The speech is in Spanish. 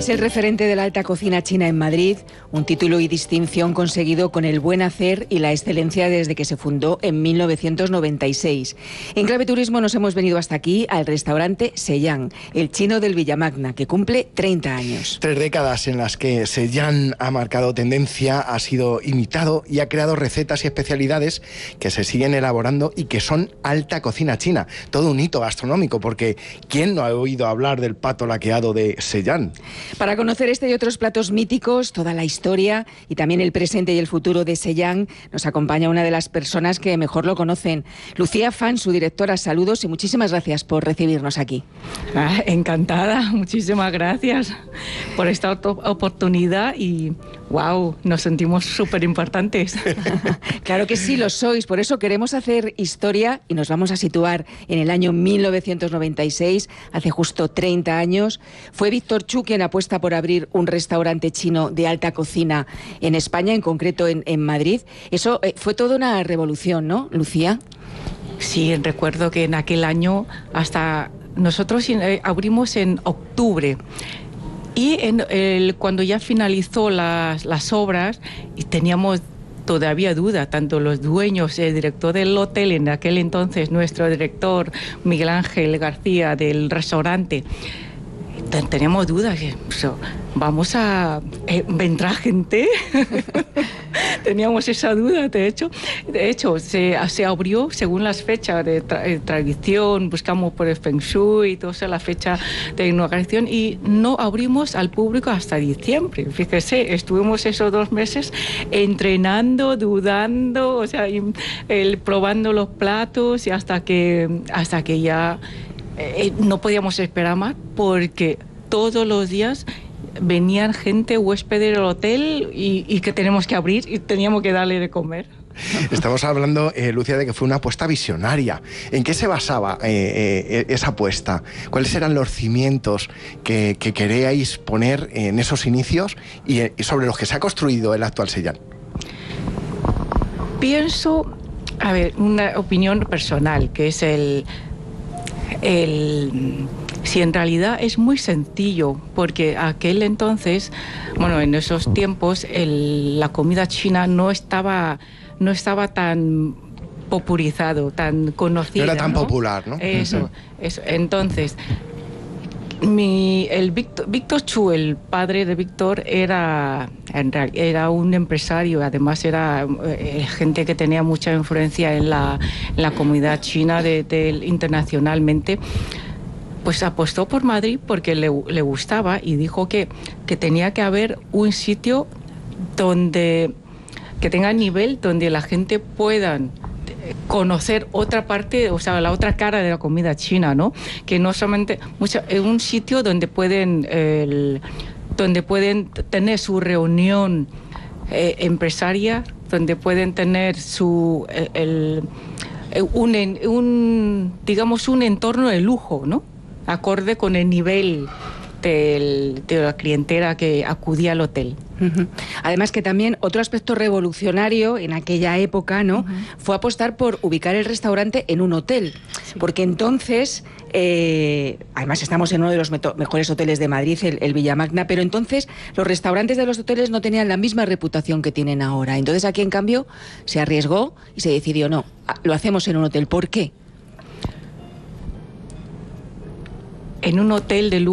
Es el referente de la alta cocina china en Madrid, un título y distinción conseguido con el buen hacer y la excelencia desde que se fundó en 1996. En Clave Turismo nos hemos venido hasta aquí, al restaurante Seyhan, el chino del Villamagna, que cumple 30 años. 3 décadas en las que Seyhan ha marcado tendencia, ha sido imitado y ha creado recetas y especialidades que se siguen elaborando y que son alta cocina china. Todo un hito gastronómico, porque ¿quién no ha oído hablar del pato laqueado de Seyhan? Para conocer este y otros platos míticos, toda la historia y también el presente y el futuro de Seyhan, nos acompaña una de las personas que mejor lo conocen, Lucía Fan, su directora. Saludos y muchísimas gracias por recibirnos aquí. Encantada, muchísimas gracias por esta oportunidad y wow, nos sentimos súper importantes. Claro que sí, lo sois, por eso queremos hacer historia y nos vamos a situar en el año 1996, hace justo 30 años. Fue Víctor Chu quien apuesta por abrir un restaurante chino de alta cocina en España, en concreto en Madrid. Eso fue toda una revolución, ¿no, Lucía? Sí, recuerdo que en aquel año hasta nosotros abrimos en octubre. Y cuando ya finalizó las obras, y teníamos todavía duda, tanto los dueños, el director del hotel, en aquel entonces nuestro director Miguel Ángel García del restaurante, teníamos dudas, ¿vendrá gente? Teníamos esa duda, de hecho se abrió según las fechas de tradición, buscamos por el Feng Shui y toda la fecha de inauguración y no abrimos al público hasta diciembre. Fíjese, estuvimos esos 2 meses entrenando, dudando, probando los platos y hasta que ya no podíamos esperar más, porque todos los días venían gente, huéspedes del hotel y que tenemos que abrir y teníamos que darle de comer. Estamos hablando, Lucía, de que fue una apuesta visionaria. ¿En qué se basaba esa apuesta? ¿Cuáles eran los cimientos que queríais poner en esos inicios y sobre los que se ha construido el actual Seyhan? Pienso, una opinión personal, que es si en realidad es muy sencillo, porque aquel entonces, en esos tiempos, la comida china no estaba tan popularizado, tan conocida. No era tan popular, ¿no? Eso. Entonces, Víctor Chu, el padre de Víctor, era un empresario, además era gente que tenía mucha influencia en la comunidad china internacionalmente. Pues apostó por Madrid porque le gustaba y dijo que tenía que haber un sitio que tenga nivel, donde la gente pueda conocer otra parte, la otra cara de la comida china, ¿no? Que no solamente un sitio donde pueden tener su reunión empresaria, donde pueden tener un entorno de lujo, ¿no? Acorde con el nivel de la clientela que acudía al hotel. Uh-huh. Además que también otro aspecto revolucionario en aquella época, ¿no? Uh-huh. Fue apostar por ubicar el restaurante en un hotel, sí. Porque entonces, además estamos en uno de los mejores hoteles de Madrid, el Villamagna, pero entonces los restaurantes de los hoteles no tenían la misma reputación que tienen ahora. Entonces aquí, en cambio, se arriesgó y se decidió, no, lo hacemos en un hotel. ¿Por qué? En un hotel de lujo.